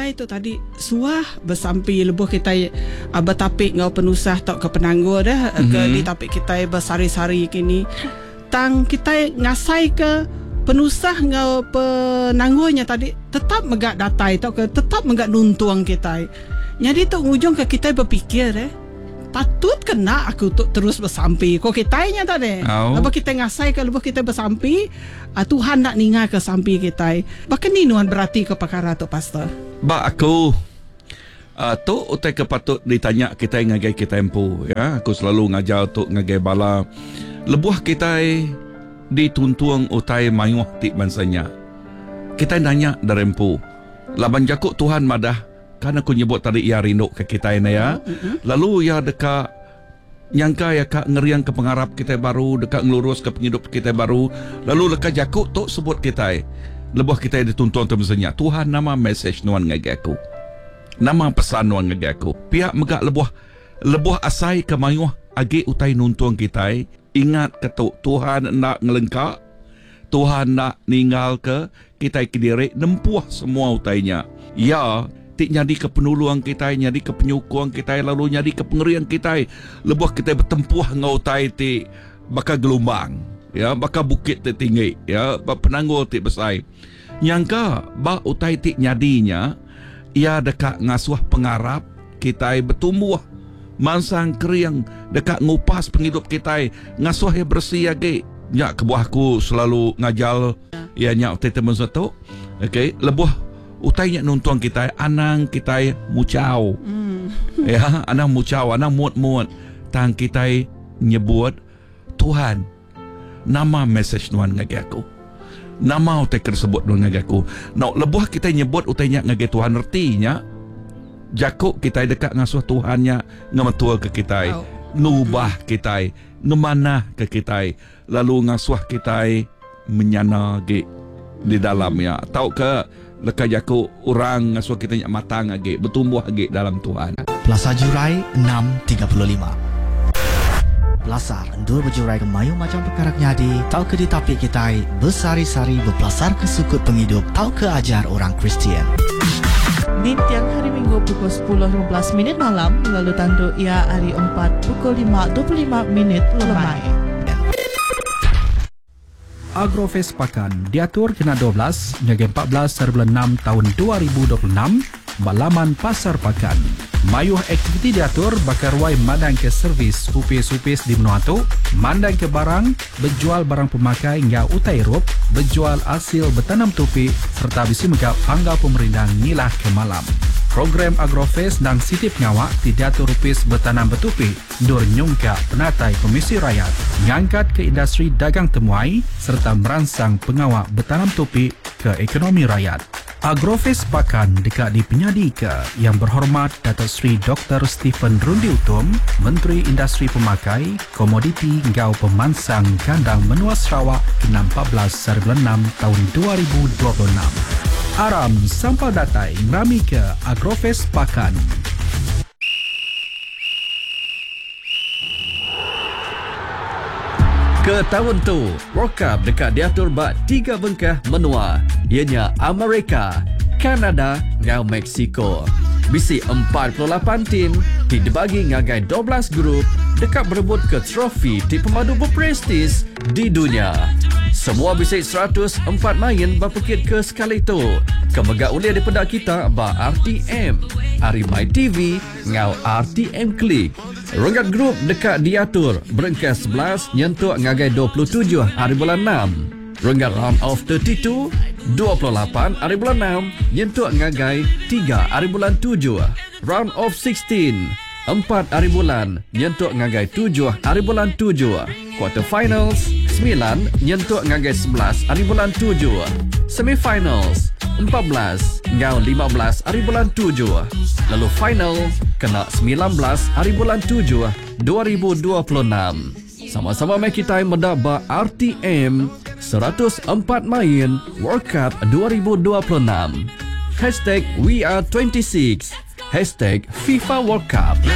kita itu tadi suah bersampi lebuh kita bertapik ngau penusah tak ke penanggur dah ke di tapik kita bersari-sari kini tang kita ngasai ke penusah ngau penanggurnya tadi tetap megak datai tak ke tetap megak nuntuang kita. Jadi tu ujung ke kita berfikir patut kena aku tu terus bersampi kau kitanya tadi. Lepas kita ngasai ke lepas kita bersampi, Tuhan nak ningal ke sampi kita. Bahkan ni nuan berarti ke perkara tu pastor. Ba aku tu utai ke patut ditanya kita ngagai kita empu ya. Aku selalu ngajar tu ngagai bala lebuh kita dituntuang utai mayuh ti bansanya. Kita nanya dari empu. Laban jakuk Tuhan madah kan aku nyebut tadi ia rindu ke kita ini ya. Lalu ia dekat nyangka ya kak ngeriang ke pengarap kita baru, dekat ngelurus ke penghidup kita baru. Lalu lekat jakuk tu sebut kita lebuh kita dituntun tu misalnya Tuhan nama message nuan ngagi aku. Nama pesan nuan ngagi aku. Pihak megak lebuh asai ke mayuh agi utai nuntuang kita. Ingat ketuk Tuhan nak ngelengkak. Tuhan nak ninggal ke kita kediri nempuh semua utainya. Ya, tik nyadi ke penuluang kita, nyadi ke penyukuang kita, lalu nyadi ke pengerian kita. Lebuh kita bertempuh ngau tai ti bakal gelombang, ya, bakal bukit ti tinggi, ya, penanggul ti besar. Nyangka ba utai ti nyadinya ia dekat ngasuh pengarap kita bertumbuh. Mansang keriang dekat ngupas penghidup kita, ngasuh yang bersih lagi. Nyak kebuahku selalu ngajal, ya nyak teman satu. Okey, lebuh utainya nuntuang kita anang kita mucau ya anang mucau anang muat tang kita nyebut Tuhan nama message nuan ngagi aku nama utai tersebut nuan ngagi aku nak lebuh kita nyebut utainya ngagi Tuhan ertinya jakuk kita dekat ngasuh Tuhannya ngemetua ke kita ngubah kita ngemanah ke kita lalu ngasuh kita menyana ge di dalamnya tahu ke lekas jaku orang ngasuh kita nyak matang lagi bertumbuh lagi dalam Tuhan. Plaza Jurai 635. Belasar endur berjurai ke mayu macam perkara nyadi tahu ke ditapik kita bersari-sari berpelasar ke sukut penghidup tahu ke ajar orang Kristian. Di tiang hari Minggu pukul 10.15 malam lalu tandu ia hari 4 pukul 5.25 lemai. Agrofest Pakan diatur kena 12 hingga 14/6 tahun 2026 Balaman Pasar Pakan. Mayuh aktiviti diatur bakar wai mandang ke servis upis-upis di Menuatu, mandang ke barang, berjual barang pemakai hingga utai rup, berjual hasil bertanam tupi serta bisi megap panggal pemerintah nilah ke malam. Program Agrofest dan Siti Pengawak diatur upis bertanam betupi dur nyungka penatai Komisi Rakyat ngangkat ke industri dagang temuai serta merangsang pengawak bertanam tupi ke ekonomi rakyat. Agrofest Pakan dekat di penyadi ke Yang Berhormat Datuk Seri Dr. Stephen Rundi Utom, Menteri Industri Pemakai, Komoditi Gau Pemansang Kandang Menua Sarawak ke 14/6 tahun 2026. Aram sampal datai ngerami ke Agrofest Pakan. Ke tahun tu, World Cup dekat diatur bak 3 bengkah menua. Ianya Amerika, Kanada dan Mexico. Bisi 48 tim dibagi ngagai 12 grup dekat berebut ke trofi di pemadu berprestis di dunia. Semua bisi 104 main berpekit ke sekali tu. Kemegak ulia di pedak kita ba RTM, Arimai TV, ngau RTM Klik. Ronggat grup dekat diatur berengkas 11 nyentuk ngagai 27 hari bulan 6. Ronggat round of 32, 28 hari bulan 6 nyentuk ngagai 3 hari bulan 7. Round of 16, 4 hari bulan nyentuk ngagai 7 hari bulan 7. Quarter finals 9 nyentuk ngagai 11 hari bulan 7. Semifinals 14 ngau 15 hari bulan 7. Lalu final kena 19 hari bulan 7 2026. Sama-sama mai kita mendaba RTM 104 main World Cup 2026. #WeAre26 #FIFA World Cup.